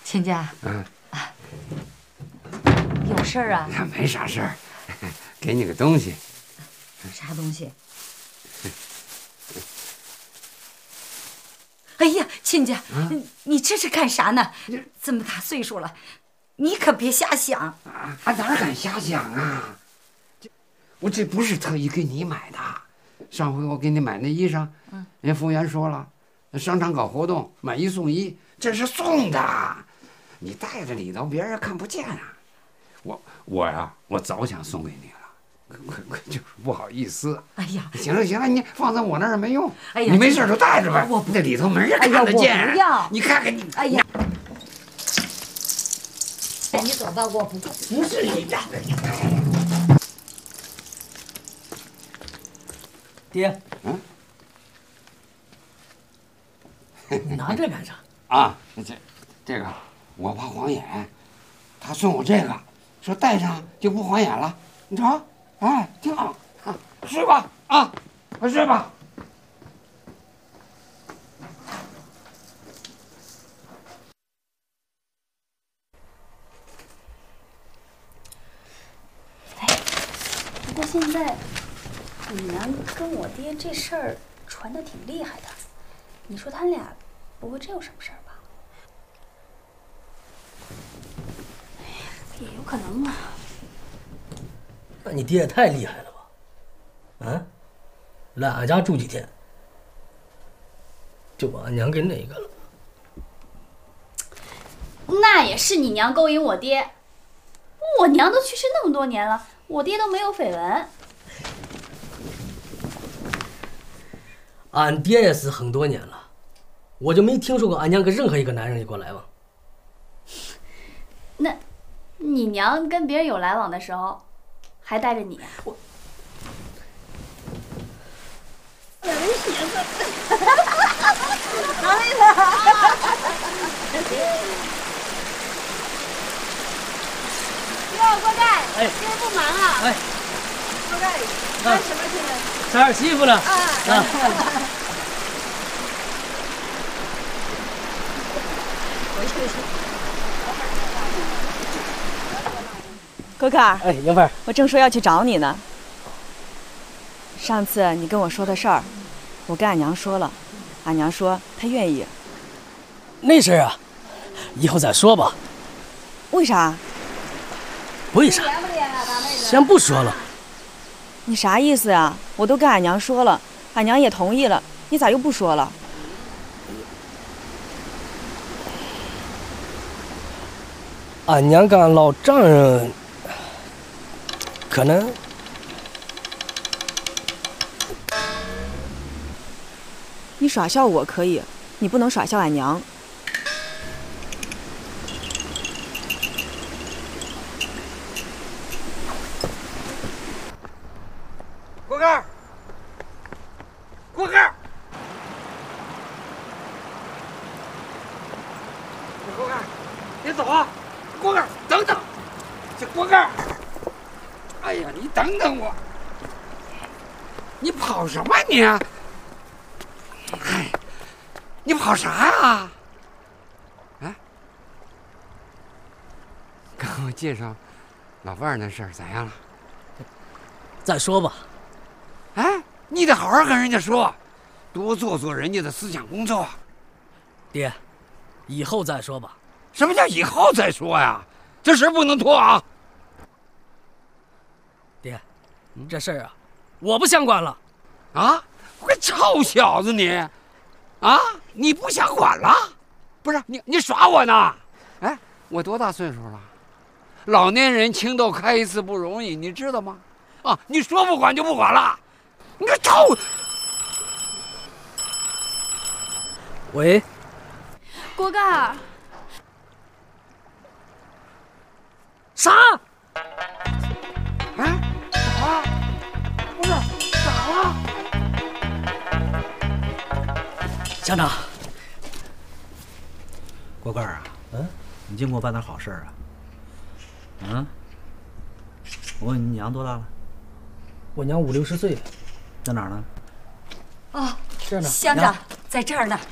亲家，有事儿啊？ 没啥事儿，给你个东西。 啥东西？哎呀，亲家，你这是干啥呢？这么大岁数了，你可别瞎想啊！哪敢瞎想啊！我这不是特意给你买的。上回我给你买那衣裳，人服务员说了，商场搞活动买1送1，这是送的，你带着里头别人看不见啊。我早想送给你了，就是不好意思。 哎呀， 行了，你放在我那儿没用。 哎呀， 你没事就带着呗。 我不， 那里头没人看得见。 我不要。 你看看你。 哎呀，你走吧，我不是你的。 爹，你拿这干啥？ 啊，这个我怕晃眼，他送我这个，说戴上就不晃眼了。你瞅，哎，挺好啊，睡吧啊，快睡吧。 不过现在你娘跟我爹这事儿传得挺厉害的，你说他俩不会真有什么事儿吧？哎呀，也有可能啊。 那你爹也太厉害了吧？啊，来俺家住几天，就把俺娘给那个了。 那也是你娘勾引我爹，我娘都去世那么多年了，我爹都没有绯闻。 俺爹也死很多年了，我就没听说过俺娘跟任何一个男人有过来往。 那，你娘跟别人有来往的时候，还带着你啊？哪位鞋子？哪里哟，锅盖，今天不忙啊？ 哎， 锅盖，干什么去了？ 擦点洗衣服呢。 可可儿， 哎，英芬， 我正说要去找你呢。上次你跟我说的事儿，我跟俺娘说了，俺娘说她愿意。 那事儿啊，以后再说吧。 为啥？ 为啥？先不说了。 你啥意思呀？我都跟俺娘说了，俺娘也同意了，你咋又不说了？ 俺娘跟俺老丈人可能。 你耍笑我可以，你不能耍笑俺娘。 锅盖，锅盖，锅盖，别走啊！锅盖，等等，这锅盖，哎呀，你等等我！你跑什么你？哎，你跑啥呀？啊？刚我介绍老伴儿那事儿咋样了？ 再说吧。 哎，你得好好跟人家说，多做人家的思想工作。 爹，以后再说吧。 什么叫以后再说呀？这事不能拖啊！ 爹，这事儿啊，我不想管了。 啊，个臭小子你！啊，你不想管了？不是你耍我呢？哎，我多大岁数了？老年人情窦开一次不容易，你知道吗？啊，你说不管就不管了，你个臭！ 喂， 锅盖儿。 啥？ 哎，咋了？不是咋了？ 乡长， 锅盖啊，你净给我办点好事啊？我问你娘多大了？ 我娘50、60岁了， 在哪儿呢？ 哦， 这儿呢。 乡长在这儿呢。